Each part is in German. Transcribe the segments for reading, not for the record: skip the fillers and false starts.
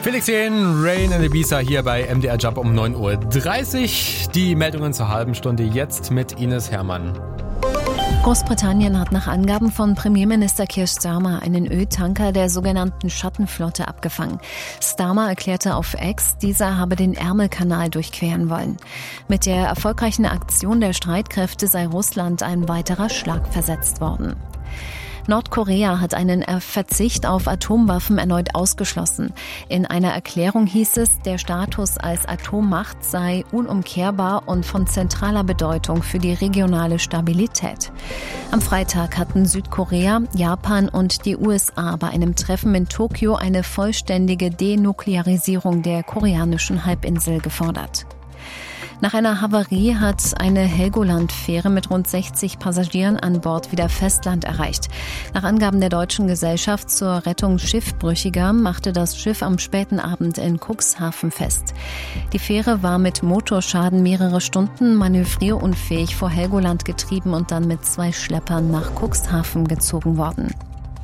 Felix Jähn, Rain in Ibiza hier bei MDR Jump um 9.30 Uhr. Die Meldungen zur halben Stunde jetzt mit Ines Herrmann. Großbritannien hat nach Angaben von Premierminister Keir Starmer einen Öltanker der sogenannten Schattenflotte abgefangen. Starmer erklärte auf X, dieser habe den Ärmelkanal durchqueren wollen. Mit der erfolgreichen Aktion der Streitkräfte sei Russland ein weiterer Schlag versetzt worden. Nordkorea hat einen Verzicht auf Atomwaffen erneut ausgeschlossen. In einer Erklärung hieß es, der Status als Atommacht sei unumkehrbar und von zentraler Bedeutung für die regionale Stabilität. Am Freitag hatten Südkorea, Japan und die USA bei einem Treffen in Tokio eine vollständige Denuklearisierung der koreanischen Halbinsel gefordert. Nach einer Havarie hat eine Helgoland-Fähre mit rund 60 Passagieren an Bord wieder Festland erreicht. Nach Angaben der deutschen Gesellschaft zur Rettung Schiffbrüchiger machte das Schiff am späten Abend in Cuxhaven fest. Die Fähre war mit Motorschaden mehrere Stunden manövrierunfähig vor Helgoland getrieben und dann mit 2 Schleppern nach Cuxhaven gezogen worden.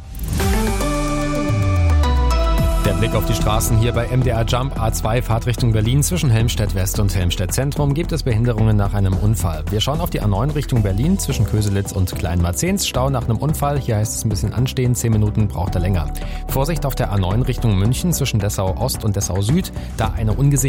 Der Blick auf die Straßen hier bei MDR Jump A2 Fahrtrichtung Berlin zwischen Helmstedt West und Helmstedt Zentrum gibt es Behinderungen nach einem Unfall. Wir schauen auf die A9 Richtung Berlin zwischen Köselitz und Kleinmarzens. Stau nach einem Unfall. Hier heißt es ein bisschen anstehen. 10 Minuten braucht er länger. Vorsicht auf der A9 Richtung München zwischen Dessau Ost und Dessau Süd. Da eine ungesicherte